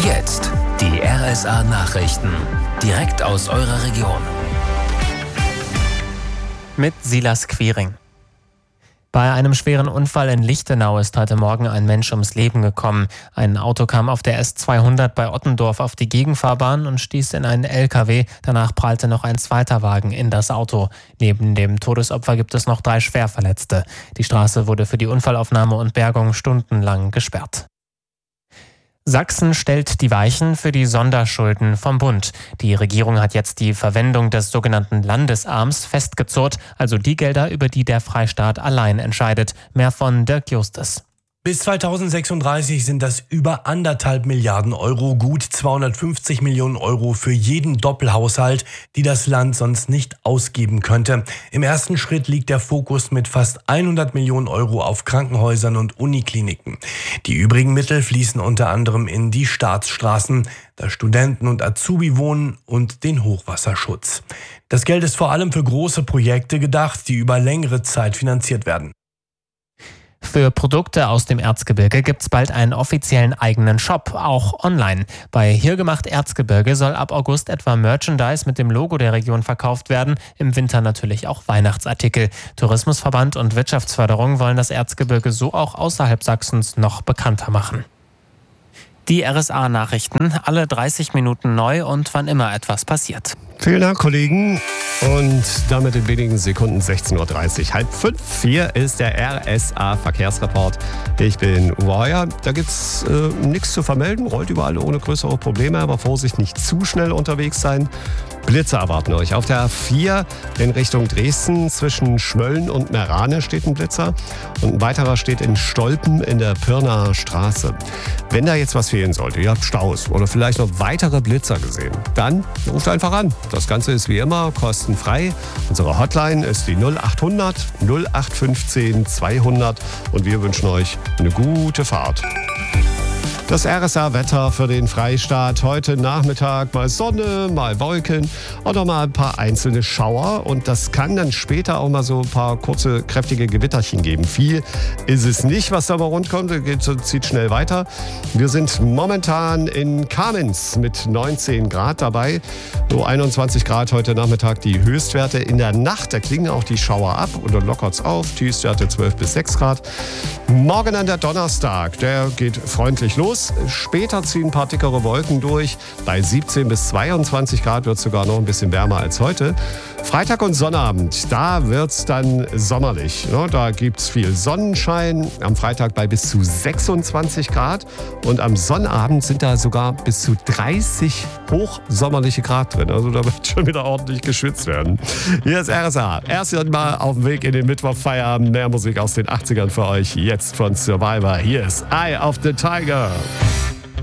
jetzt die RSA-Nachrichten. Direkt aus eurer Region. Mit Silas Quiring. Bei einem schweren Unfall in Lichtenau ist heute Morgen ein Mensch ums Leben gekommen. Ein Auto kam auf der S200 bei Ottendorf auf die Gegenfahrbahn und stieß in einen LKW. Danach prallte noch ein zweiter Wagen in das Auto. Neben dem Todesopfer gibt es noch 3 Schwerverletzte. Die Straße wurde für die Unfallaufnahme und Bergung stundenlang gesperrt. Sachsen stellt die Weichen für die Sonderschulden vom Bund. Die Regierung hat jetzt die Verwendung des sogenannten Landesarms festgezurrt, also die Gelder, über die der Freistaat allein entscheidet. Mehr von Dirk Justus. Bis 2036 sind das über 1,5 Milliarden Euro, gut 250 Millionen Euro für jeden Doppelhaushalt, die das Land sonst nicht ausgeben könnte. Im ersten Schritt liegt der Fokus mit fast 100 Millionen Euro auf Krankenhäusern und Unikliniken. Die übrigen Mittel fließen unter anderem in die Staatsstraßen, da Studenten und Azubi wohnen und den Hochwasserschutz. Das Geld ist vor allem für große Projekte gedacht, die über längere Zeit finanziert werden. Für Produkte aus dem Erzgebirge gibt's bald einen offiziellen eigenen Shop, auch online. Bei Hiergemacht Erzgebirge soll ab August etwa Merchandise mit dem Logo der Region verkauft werden, im Winter natürlich auch Weihnachtsartikel. Tourismusverband und Wirtschaftsförderung wollen das Erzgebirge so auch außerhalb Sachsens noch bekannter machen. Die RSA-Nachrichten, alle 30 Minuten neu und wann immer etwas passiert. Vielen Dank, Kollegen. Und damit in wenigen Sekunden 16.30 Uhr. 4:30. Hier ist der RSA-Verkehrsreport. Ich bin Uwe Heuer. Da gibt's nichts zu vermelden. Rollt überall ohne größere Probleme. Aber Vorsicht, nicht zu schnell unterwegs sein. Blitze erwarten euch. Auf der A4 in Richtung Dresden zwischen Schmölln und Merane steht ein Blitzer. Und ein weiterer steht in Stolpen in der Pirnaer Straße. Wenn da jetzt was fehlen sollte, ihr habt Staus oder vielleicht noch weitere Blitzer gesehen, dann ruft einfach an. Das Ganze ist wie immer kostenfrei. Unsere Hotline ist die 0800 0815 200 und wir wünschen euch eine gute Fahrt. Das RSA-Wetter für den Freistaat. Heute Nachmittag mal Sonne, mal Wolken oder mal ein paar einzelne Schauer. Und das kann dann später auch mal so ein paar kurze, kräftige Gewitterchen geben. Viel ist es nicht, was da mal rundkommt. Zieht schnell weiter. Wir sind momentan in Kamenz mit 19 Grad dabei. So 21 Grad heute Nachmittag die Höchstwerte. In der Nacht, da klingen auch die Schauer ab und dann lockert es auf. Tiefstwerte 12 bis 6 Grad. Morgen an der Donnerstag, der geht freundlich los. Später ziehen ein paar dickere Wolken durch. Bei 17 bis 22 Grad wird es sogar noch ein bisschen wärmer als heute. Freitag und Sonnabend, da wird es dann sommerlich. Da gibt es viel Sonnenschein. Am Freitag bei bis zu 26 Grad. Und am Sonnabend sind da sogar bis zu 30 hochsommerliche Grad drin. Also da wird schon wieder ordentlich geschwitzt werden. Hier ist RSA. Erst mal auf dem Weg in den Mittwochfeierabend. Mehr Musik aus den 80ern für euch. Jetzt von Survivor. Hier ist Eye of the Tiger.